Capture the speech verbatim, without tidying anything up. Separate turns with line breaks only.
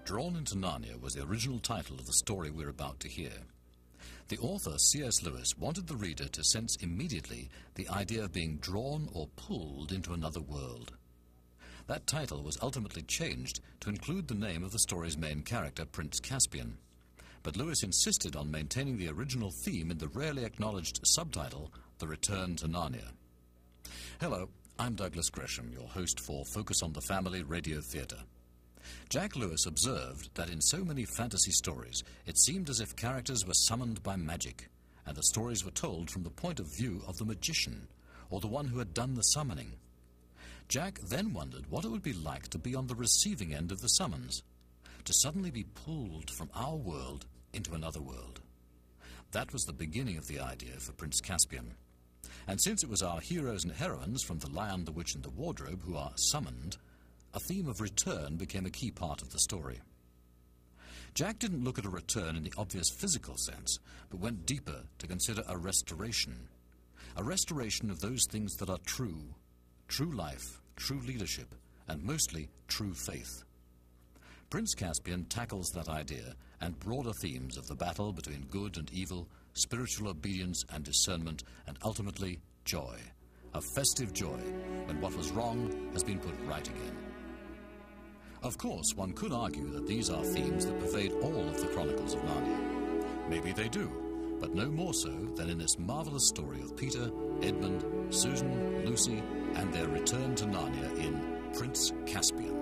Drawn into Narnia was the original title of the story we're about to hear. The author, C S Lewis, wanted the reader to sense immediately the idea of being drawn or pulled into another world. That title was ultimately changed to include the name of the story's main character, Prince Caspian. But Lewis insisted on maintaining the original theme in the rarely acknowledged subtitle, The Return to Narnia. Hello, I'm Douglas Gresham, your host for Focus on the Family Radio Theatre. Jack Lewis observed that in so many fantasy stories, it seemed as if characters were summoned by magic, and the stories were told from the point of view of the magician, or the one who had done the summoning. Jack then wondered what it would be like to be on the receiving end of the summons, to suddenly be pulled from our world into another world. That was the beginning of the idea for Prince Caspian. And since it was our heroes and heroines from The Lion, the Witch and the Wardrobe who are summoned, a theme of return became a key part of the story. Jack didn't look at a return in the obvious physical sense, but went deeper to consider a restoration. A restoration of those things that are true, true life, true leadership, and mostly true faith. Prince Caspian tackles that idea and broader themes of the battle between good and evil, spiritual obedience and discernment, and ultimately joy. A festive joy when what was wrong has been put right again. Of course, one could argue that these are themes that pervade all of the Chronicles of Narnia. Maybe they do, but no more so than in this marvelous story of Peter, Edmund, Susan, Lucy, and their return to Narnia in Prince Caspian.